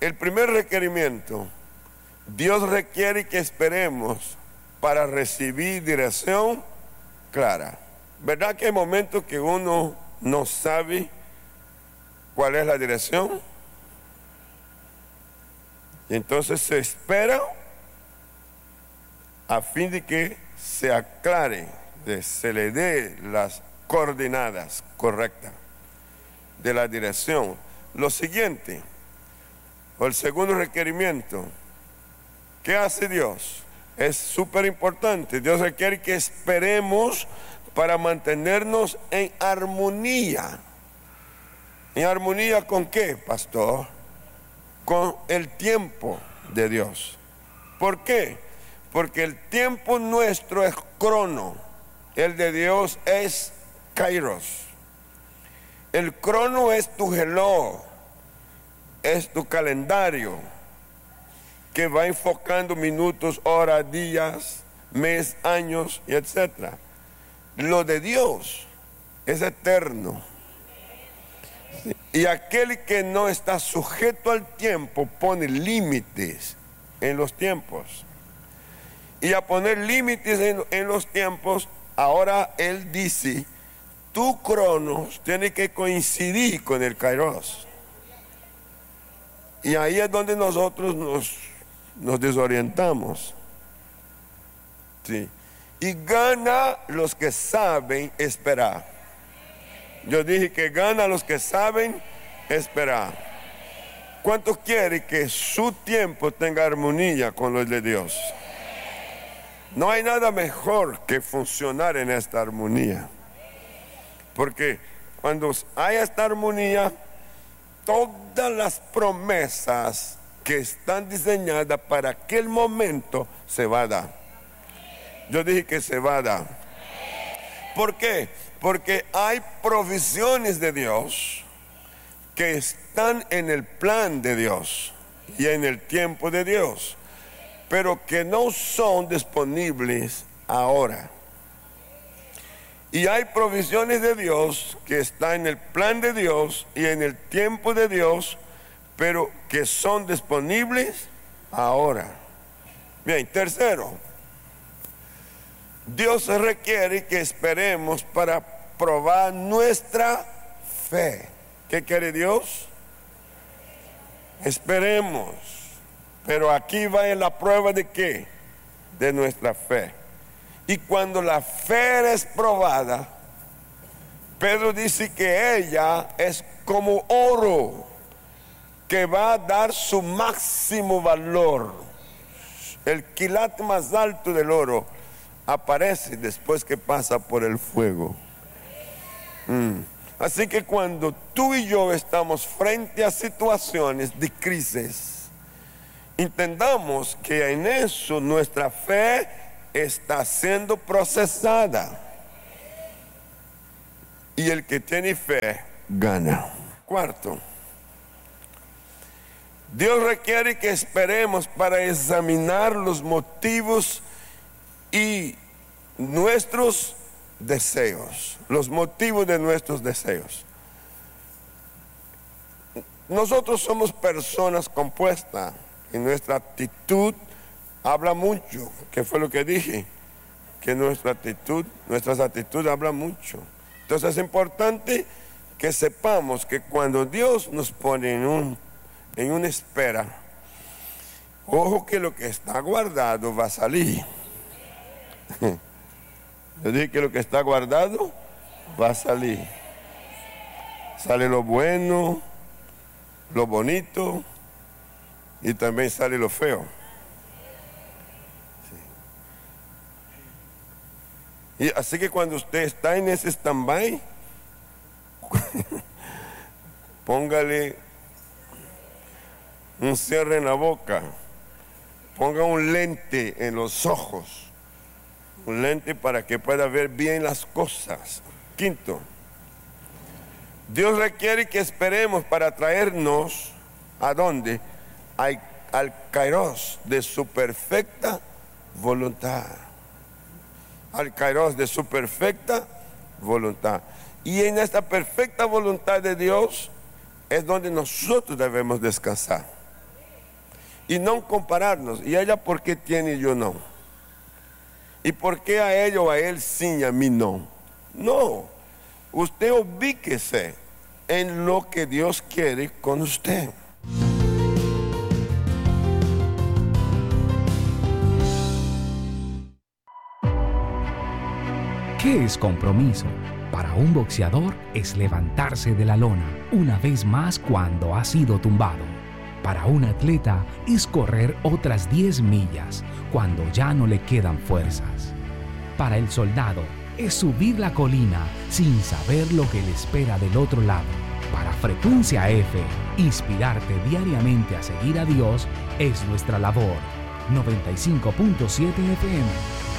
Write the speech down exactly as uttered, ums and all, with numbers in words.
el primer requerimiento, Dios requiere que esperemos para recibir dirección clara. ¿Verdad que hay momentos que uno no sabe cuál es la dirección? Y entonces se espera a fin de que se aclare, de, se le dé las coordenadas correctas de la dirección. Lo siguiente, o el segundo requerimiento, ¿qué hace Dios? Es súper importante. Dios requiere que esperemos para mantenernos en armonía. ¿En armonía con qué, pastor? Con el tiempo de Dios. ¿Por qué? Porque el tiempo nuestro es crono, el de Dios es kairos. El crono es tu reloj, es tu calendario, que va enfocando minutos, horas, días, mes, años, y etcétera. Lo de Dios es eterno. Y aquel que no está sujeto al tiempo pone límites en los tiempos. Y a poner límites en, en los tiempos, ahora él dice, tu cronos tiene que coincidir con el kairos. Y ahí es donde nosotros nos, nos desorientamos. Sí. Y gana los que saben esperar. Yo dije que gana los que saben esperar. ¿Cuántos quieren que su tiempo tenga armonía con los de Dios? No hay nada mejor que funcionar en esta armonía. Porque cuando hay esta armonía, todas las promesas que están diseñadas para aquel momento se va a dar. Yo dije que se va a dar. ¿Por qué? Porque hay provisiones de Dios que están en el plan de Dios y en el tiempo de Dios, pero que no son disponibles ahora. Y hay provisiones de Dios que están en el plan de Dios y en el tiempo de Dios, pero que son disponibles ahora. Bien, tercero, Dios requiere que esperemos para probar nuestra fe. ¿Qué quiere Dios? Esperemos. Pero aquí va en la prueba de qué? De nuestra fe. Y cuando la fe es probada, Pedro dice que ella es como oro, que va a dar su máximo valor. El quilate más alto del oro aparece después que pasa por el fuego. Mm. Así que cuando tú y yo estamos frente a situaciones de crisis, entendamos que en eso nuestra fe está siendo procesada. Y el que tiene fe gana. Cuarto, Dios requiere que esperemos para examinar los motivos y nuestros deseos, los motivos de nuestros deseos. Nosotros somos personas compuestas y nuestra actitud habla mucho, que fue lo que dije, que nuestra actitud, nuestras actitudes hablan mucho. Entonces es importante que sepamos que cuando Dios nos pone en, un, en una espera, ojo que lo que está guardado va a salir. Yo dije que lo que está guardado va a salir. Sale lo bueno, lo bonito y también sale lo feo. Sí. Y así que cuando usted está en ese stand-by, póngale un cierre en la boca, ponga un lente en los ojos, un lente para que pueda ver bien las cosas. Quinto, Dios requiere que esperemos para traernos ¿a dónde? Al, al kairos de su perfecta voluntad. Al kairos de su perfecta voluntad. Y en esta perfecta voluntad de Dios es donde nosotros debemos descansar. y no compararnos. ¿Y ella por qué tiene y yo no? ¿Y por qué a ella o a él sí y a mí no? No, usted ubíquese en lo que Dios quiere con usted. ¿Qué es compromiso? Para un boxeador es levantarse de la lona una vez más cuando ha sido tumbado. Para un atleta es correr otras diez millas cuando ya no le quedan fuerzas. Para el soldado es subir la colina sin saber lo que le espera del otro lado. Para Frecuencia F, inspirarte diariamente a seguir a Dios es nuestra labor. noventa y cinco punto siete F M